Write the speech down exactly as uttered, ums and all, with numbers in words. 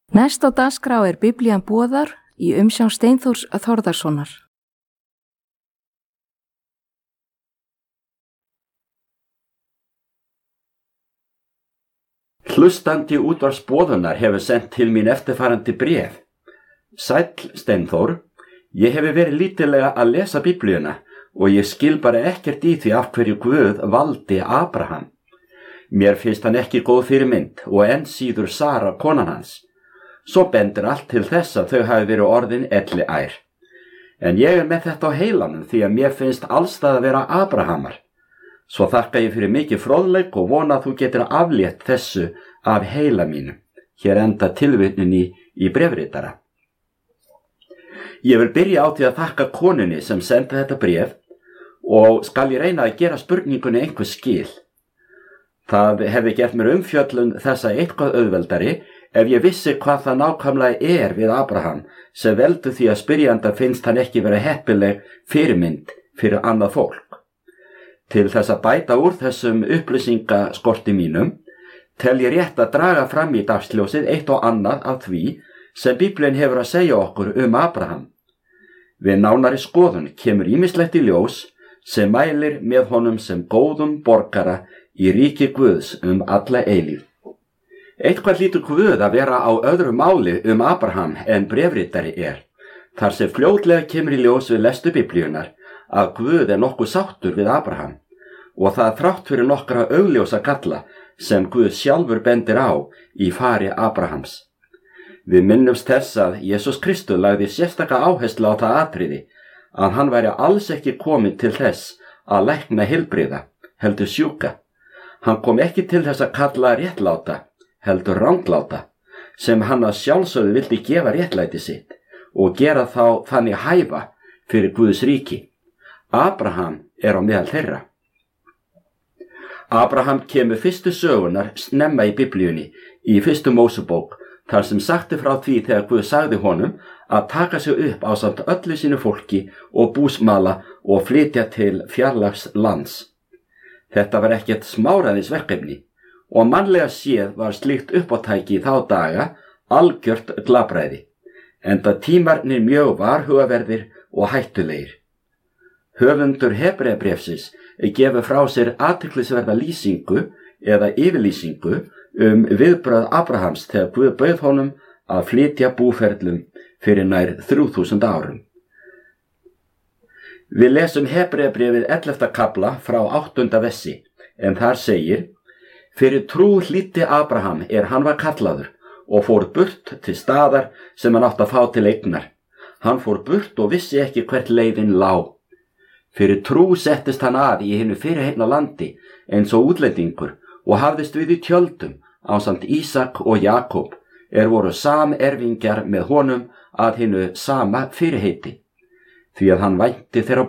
Næst á dagskrá er Biblían boðar í umsjón Steinþórs Þórðarsonar. Hlustandi útvarpsboðunar hefur sent til mín eftirfarandi bréf. Sæll Steinþór, ég hefur verið lítillega að lesa Biblíuna og ég skil bara ekkert í því af hverju Guð valdi Abraham. Mér finnst hann ekki góð fyrirmynd og enn síður Sara konan hans. Svo bendir allt til þess að þau hafi verið orðin elli ær. En ég er með þetta á heilanum því að mér finnst allstað að vera Abrahamar. Svo þakka ég fyrir mikið fróðleik og vona að þú getur aflétt þessu af heila mínu. Hér enda tilvitnun í, í bréfritara. Ég vil byrja á því að þakka konunni sem sendi þetta bréf og skal ég reyna að gera spurningunni einhver skil. Það hefði gert mér umfjöllun þessa eitthvað auðveldari ef ég vissi hvað það nákvæmlega er við Abraham sem veldur því að spyrjanda finnst hann ekki vera heppileg fyrirmynd fyrir annað fólk. Til þess að bæta úr þessum upplýsingaskorti mínum tel ég rétt að draga fram í dagsljósið eitt og annað af því sem Biblían hefur að segja okkur um Abraham. Við nánari skoðun kemur ýmislegt í ljós sem mælir með honum sem góðum borgara í ríki Guðs um alla eilífð. Eitthvað hlýtur Guð að vera á öðru máli um Abraham en bréfritari er, þar sem fljótlega kemur í ljós við lestu Biblíunar að Guð er nokkuð sáttur við Abraham og það þrátt fyrir nokkra augljósa galla sem Guð sjálfur bendir á í fari Abrahams. Við minnumst þess að Jesús Kristur lagði sérstaka áherslu á það atriði að hann væri alls ekki kominn til þess að lækna heilbrigða, heldur sjúka. Hann kom ekki til þess að kalla réttláta, heldur rangláta, sem hann að sjálfsögðu vildi gefa réttlæti sitt og gera þá þannig hæfa fyrir Guðs ríki. Abraham er á meðal þeirra. Abraham kemur fyrstu sögunar snemma í Biblíunni í fyrstu Mósebók, þar sem sagti frá því þegar Guð sagði honum að taka sig upp ásamt öllu sínu fólki og búsmala og flytja til fjarlægs lands. Þetta var ekkert smáræðis verkefni og mannlega séð var slíkt uppátæki í þá daga algjört glabræði, enda tímarnir mjög varhugaverðir og hættulegir. Höfundur Hebreabréfsins gefur frá sér athyglisverða lýsingu eða yfirlýsingu um viðbrögð Abrahams þegar Guð bauð honum að flytja búferlum fyrir nær þrjú þúsund árum. Við lesum Hebreabréfið ellefta kafla frá áttunda vessi, en þar segir: Fyrir trú hlýddi Abraham er hann var kallaður og fór burt til staðar sem hann átti að fá til eignar. Hann fór burt og vissi ekki hvert leiðin lá. Fyrir trú settist hann að í hinu fyrirheitna landi eins og útlendingur og hafðist við í tjöldum ásamt Ísak og Jakob er voru samerfingjar með honum að hinu sama fyrirheiti. Því að hann vænti þeirra